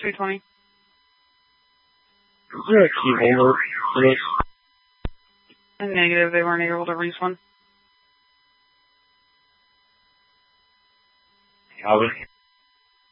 320. Is there a key holder for this? Negative, they weren't able to reach one. Calvin?